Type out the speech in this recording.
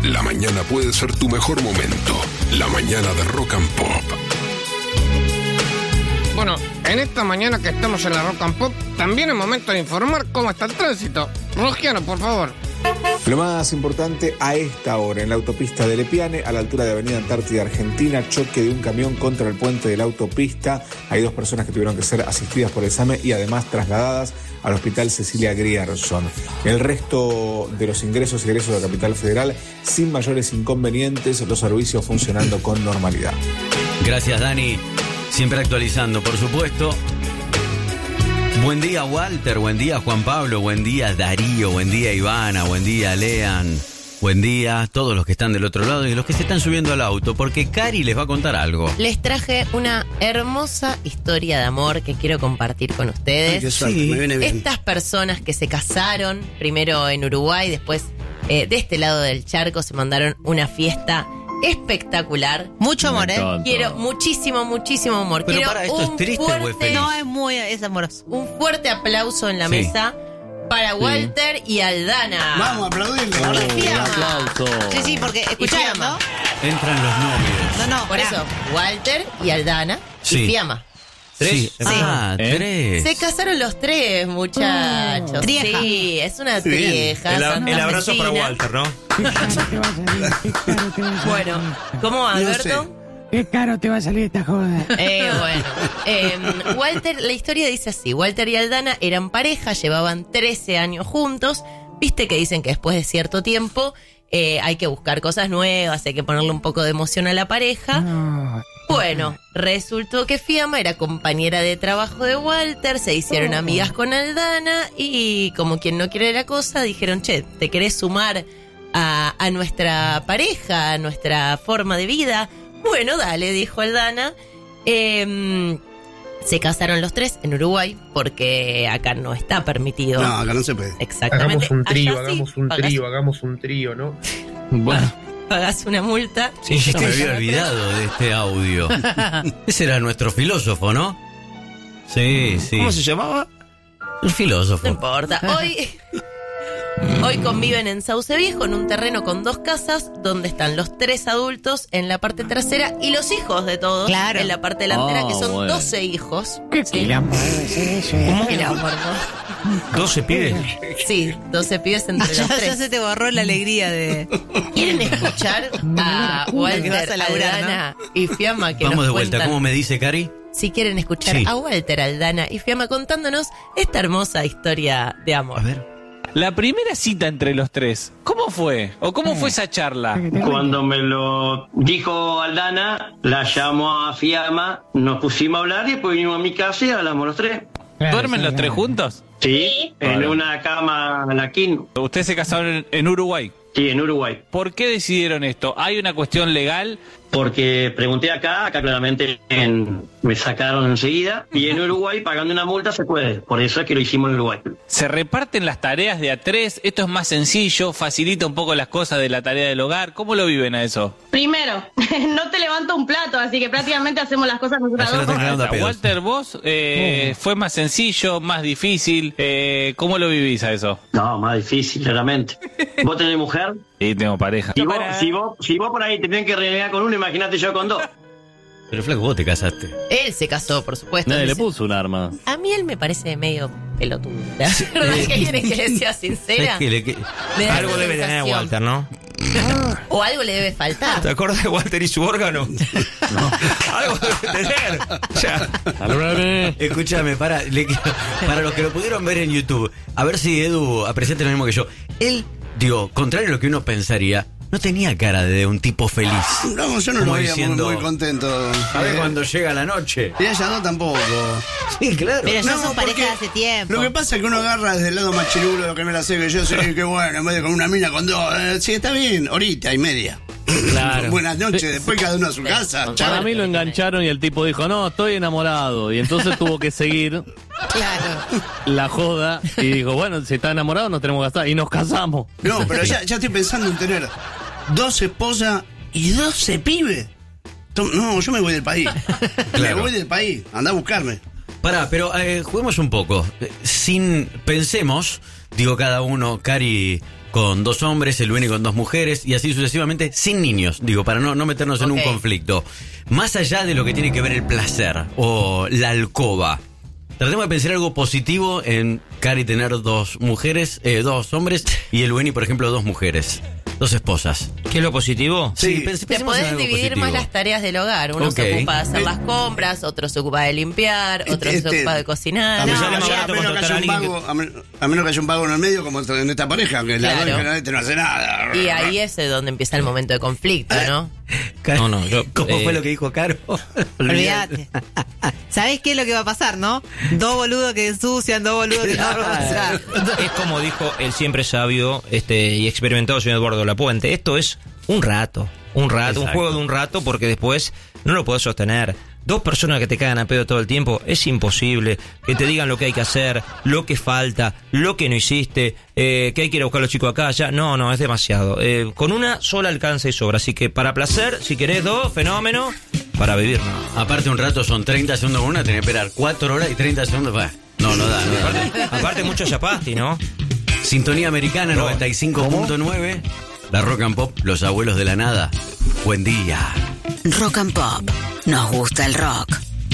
la mañana puede ser tu mejor momento. La mañana de Rock and Pop. Bueno, en esta mañana que estamos en la Rock and Pop, también es momento de informar cómo está el tránsito. Rogiano, por favor. Lo más importante a esta hora, en la autopista de Lepiane, a la altura de Avenida Antártida Argentina, choque de un camión contra el puente de la autopista. Hay 2 personas que tuvieron que ser asistidas por el SAME y además trasladadas al Hospital Cecilia Grierson. El resto de los ingresos y egresos de la capital federal, sin mayores inconvenientes, los servicios funcionando con normalidad. Gracias, Dani. Siempre actualizando, por supuesto. Buen día, Walter. Buen día, Juan Pablo. Buen día, Darío. Buen día, Ivana. Buen día, Lean. Buen día a todos los que están del otro lado y los que se están subiendo al auto, porque Cari les va a contar algo. Les traje una hermosa historia de amor que quiero compartir con ustedes. Ay, qué suerte, me viene bien. Estas personas que se casaron, primero en Uruguay, después de este lado del charco, se mandaron una fiesta espectacular. Mucho amor, ¿eh? Quiero muchísimo, muchísimo amor. Pero Quiero para, ¿esto es triste o es feliz? No, es amoroso. Un fuerte aplauso en la Sí. mesa para Walter y Aldana. Vamos a aplaudirle. Fiamma. aplauso. Sí, porque escucharon, ¿no? Entran los novios. No, Por eso, Walter y Aldana Sí. y Fiamma. Sí. Ah, ¿Eh? 3. Se casaron los 3, muchachos. Trieja. Sí, es una Bien. trieja. El abrazo para santafesina. Walter, ¿no? Bueno, ¿cómo va, No Alberto? sé. Qué caro te va a salir esta joda. Bueno. Walter, la historia dice así. Walter y Aldana eran pareja, llevaban 13 años juntos. Viste que dicen que después de cierto tiempo hay que buscar cosas nuevas, hay que ponerle un poco de emoción a la pareja. Bueno, resultó que Fiamma era compañera de trabajo de Walter, se hicieron amigas con Aldana y como quien no quiere la cosa, dijeron, che, ¿te querés sumar a nuestra pareja, a nuestra forma de vida? Bueno, dale, dijo Aldana. Se casaron los 3 en Uruguay porque acá no está permitido. No, acá no se puede. Exactamente. Allá sí, hagamos un trío, ¿no? Bueno, pagás una multa. sí, ya me había olvidado de este audio. Ese era nuestro filósofo, ¿no? Sí, sí. ¿Cómo se llamaba? El filósofo. No importa. Hoy conviven en Sauce Viejo, en un terreno con 2 casas, donde están los 3 adultos en la parte trasera y los hijos de todos Claro. en la parte delantera, que son bueno. 12 hijos. Qué quilombo debe ser eso, ¿eh? ¿Cómo? Quilombo, ¿no? 12 pibes. Sí, 12 pibes entre los Ya 3. se te borró la alegría de... ¿Quieren escuchar a que Walter, vas a laburar, Aldana y Fiamma que Vamos nos de vuelta, cuentan? ¿cómo me dice Cari? Si quieren escuchar Sí. a Walter, Aldana y Fiamma contándonos esta hermosa historia de amor. A ver. La primera cita entre los 3, ¿cómo fue? ¿O cómo fue esa charla? Cuando me lo dijo Aldana, la llamó a Fiamma, nos pusimos a hablar y después vinimos a mi casa y hablamos los 3. ¿Duermen los 3 juntos? Sí, en Vale. una cama laquín. Ustedes se casaron en Uruguay. Sí, en Uruguay. ¿Por qué decidieron esto? ¿Hay una cuestión legal? Porque pregunté acá claramente me sacaron enseguida. Y en Uruguay, pagando una multa, se puede. Por eso es que lo hicimos en Uruguay. ¿Se reparten las tareas de a 3? ¿Esto es más sencillo? ¿Facilita un poco las cosas de la tarea del hogar? ¿Cómo lo viven a eso? Primero, no te levanto un plato, así que prácticamente hacemos las cosas nosotras Ayer dos. están cagando a pedos. Walter, vos, ¿fue más sencillo, más difícil? ¿Cómo lo vivís a eso? No, más difícil, claramente. ¿Vos tenés mujer? Sí, tengo pareja. Si vos por ahí te tienen que renegar con uno, imagínate yo con 2. Pero flaco, vos te casaste. Él se casó, por supuesto. Nadie le Dice, puso un arma. a mí él me parece medio pelotudo. ¿La verdad que quieren que le sea sincera? ¿Sabes qué? Me da Algo esa debe tener sensación. Walter, ¿no? O algo le debe faltar. ¿Te acuerdas de Walter y su órgano? No. Algo debe tener. O sea, Escúchame, para los que lo pudieron ver en YouTube, a ver si Edu apreciaste lo mismo que yo. Él, digo, contrario a lo que uno pensaría, no tenía cara de un tipo feliz. No, yo no lo Como veía diciendo, muy contento. ¿sabes cuando llega la noche? Y ella no tampoco. Sí, claro. Pero ya No, son pareja porque de hace tiempo. Lo que pasa es que uno agarra desde el lado más chirulo, lo que me la sé, que yo sé que bueno, en vez de con una mina con 2. Sí, está bien, horita y media. Claro. Buenas noches, después cada uno a su casa. Para Chao. mí lo engancharon y el tipo dijo, no, estoy enamorado. Y entonces tuvo que seguir Claro. la joda y dijo, bueno, si está enamorado nos tenemos que casar. Y nos casamos. No, pero ya estoy pensando en tener 2 esposas y 12 pibes. No, yo me voy del país. Claro. Me voy del país. Anda a buscarme. Pará, pero juguemos un poco. Pensemos, digo cada uno, Cari con 2 hombres, el Beni con 2 mujeres y así sucesivamente, sin niños, digo, para no meternos en un conflicto. Más allá de lo que tiene que ver el placer o la alcoba, tratemos de pensar algo positivo en Cari tener 2 mujeres, 2 hombres y el Beni, por ejemplo, 2 mujeres. 2 esposas. ¿Qué es lo positivo? Sí, te podés dividir más las tareas del hogar. Uno se ocupa de hacer las compras, otro se ocupa de limpiar, otro se ocupa de cocinar. A menos que haya un vago en el medio, como en esta pareja, que la verdad generalmente no hace nada. Y ahí es donde empieza el momento de conflicto, ¿no? ¿Cómo fue lo que dijo Caro? Olvídate. ¿Sabés qué es lo que va a pasar, no? 2 boludos que ensucian, 2 boludos que no ensucian. Es como dijo el siempre sabio y experimentado señor Eduardo Lapuente. Esto es un rato, un juego de un rato, porque después no lo podés sostener. 2 personas que te cagan a pedo todo el tiempo, es imposible. Que te digan lo que hay que hacer, lo que falta, lo que no hiciste, que hay que ir a buscar a los chicos acá, allá. No, es demasiado. Con una sola alcanza y sobra. Así que para placer, si querés 2, fenómeno. Para vivir, no. Aparte un rato son 30 segundos con una, tenés que esperar 4 horas y 30 segundos. No da. Aparte mucho chapasti, ¿no? Sintonía Americana 95.9. La Rock and Pop, los abuelos de la nada. Buen día. Rock and Pop. Nos gusta el rock.